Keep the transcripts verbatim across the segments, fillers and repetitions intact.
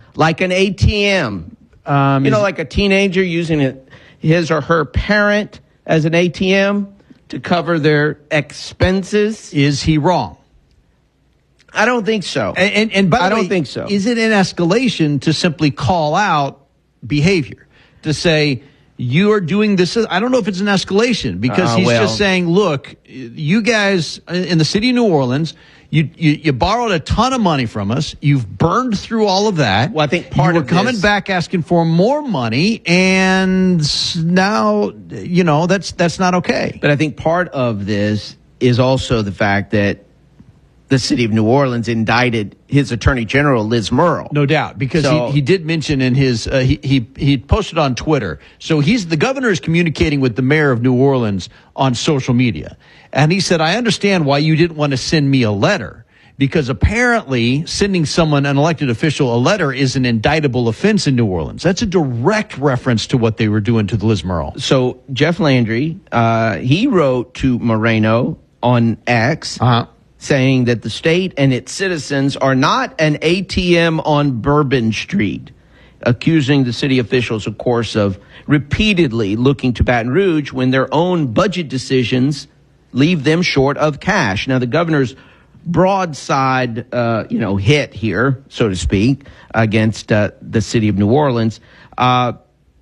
like an A T M. Um, you know, like a teenager using it, his or her parent as an A T M to cover their expenses. Is he wrong? I don't think so. And, and, and by the I way, don't think so. Is it an escalation to simply call out behavior? To say, you are doing this? I don't know if it's an escalation, because uh, he's well, just saying, look, you guys in the city of New Orleans, You, you you borrowed a ton of money from us. You've burned through all of that. Well, I think part you of were coming this, back asking for more money, and now, you know, that's that's not okay. But I think part of this is also the fact that the city of New Orleans indicted his attorney general, Liz Murrill. No doubt, because so, he, he did mention in his uh, he, he he posted on Twitter. So he's the governor is communicating with the mayor of New Orleans on social media, and he said, "I understand why you didn't want to send me a letter." Because apparently sending someone, an elected official, a letter is an indictable offense in New Orleans. That's a direct reference to what they were doing to Liz Murrill. So Jeff Landry, uh, he wrote to Moreno on X uh-huh. saying that the state and its citizens are not an A T M on Bourbon Street, accusing the city officials, of course, of repeatedly looking to Baton Rouge when their own budget decisions leave them short of cash. Now, the governor's broadside, uh, you know, hit here, so to speak, against uh, the city of New Orleans, uh,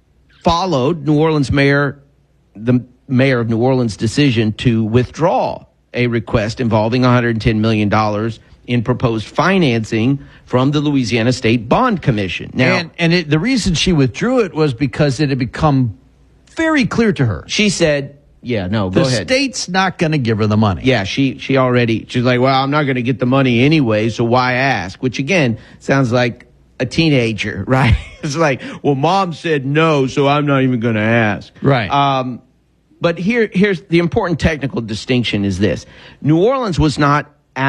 followed New Orleans mayor, the mayor of New Orleans' decision to withdraw a request involving one hundred ten million dollars in proposed financing from the Louisiana State Bond Commission. Now, and, and it, the reason she withdrew it was because it had become very clear to her. She said, Yeah, no, go the ahead. The state's not going to give her the money. Yeah, she she already, she's like, well, I'm not going to get the money anyway, so why ask? Which, again, sounds like a teenager, right? It's like, well, mom said no, so I'm not even going to ask. Right. Um, but here here's the important technical distinction is this. New Orleans was not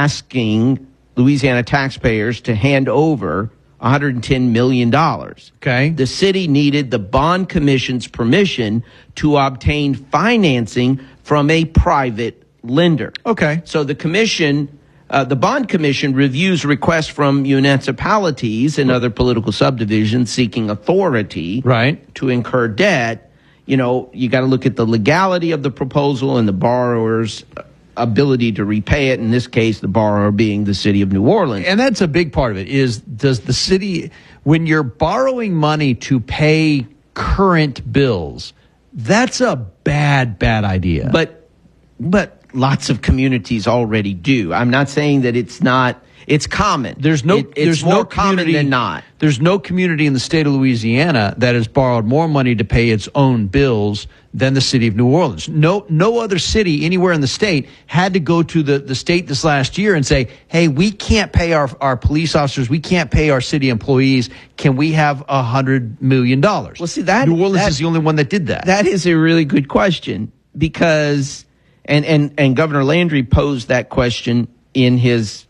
asking Louisiana taxpayers to hand over one hundred ten million dollars. Okay. The city needed the Bond Commission's permission to obtain financing from a private lender. Okay. So the commission, uh, the Bond Commission reviews requests from municipalities and other political subdivisions seeking authority right. to incur debt. You know, you got to look at the legality of the proposal and the borrower's ability to repay it, in this case the borrower being the city of New Orleans. And that's a big part of it, is does the city, when you're borrowing money to pay current bills, that's a bad bad idea. But but lots of communities already do. I'm not saying that it's not, it's common. There's no it, it's there's more no common than not. There's no community in the state of Louisiana that has borrowed more money to pay its own bills than the city of New Orleans. No no other city anywhere in the state had to go to the, the state this last year and say, hey, we can't pay our, our police officers, we can't pay our city employees. Can we have a hundred million dollars? Well, see, that New Orleans that, is the only one that did that. That is a really good question, because and and, and Governor Landry posed that question in his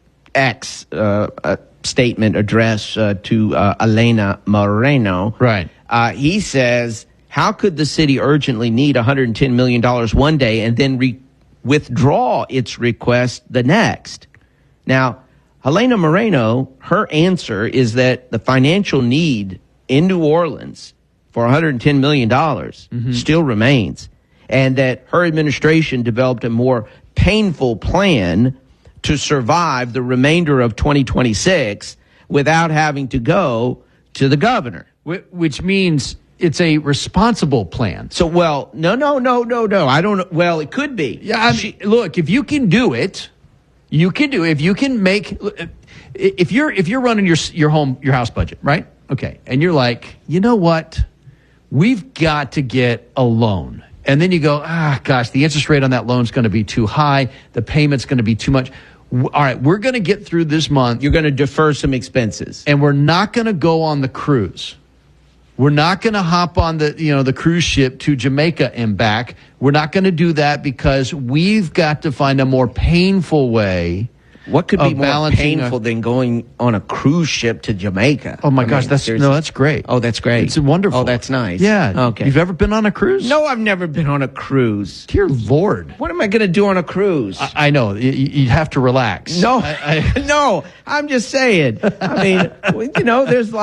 X uh, uh, statement address uh, to uh, Elena Moreno. Right. Uh, he says, how could the city urgently need one hundred ten million dollars one day and then re- withdraw its request the next? Now, Elena Moreno, her answer is that the financial need in New Orleans for one hundred ten million dollars mm-hmm. still remains, and that her administration developed a more painful plan to survive the remainder of twenty twenty-six without having to go to the governor. Which means it's a responsible plan. So, well, no, no, no, no, no. I don't know. Well, it could be. Yeah, I mean, she, look, if you can do it, you can do it. If you can make, if you're if you're running your your home your house budget, right? Okay, and you're like, you know what? We've got to get a loan. And then you go, ah, gosh, the interest rate on that loan is going to be too high. The payment's going to be too much. All right, we're going to get through this month. You're going to defer some expenses. And we're not going to go on the cruise. We're not going to hop on the, you know, the cruise ship to Jamaica and back. We're not going to do that because we've got to find a more painful way. What could be more painful a, than going on a cruise ship to Jamaica? Oh my I gosh, mean, that's no, that's great. Oh, that's great. It's wonderful. Oh, that's nice. Yeah. Okay. You've ever been on a cruise? No, I've never been on a cruise. Dear Lord. What am I going to do on a cruise? I, I know. You, you have to relax. No, I, I, no. I'm just saying. I mean, you know, there's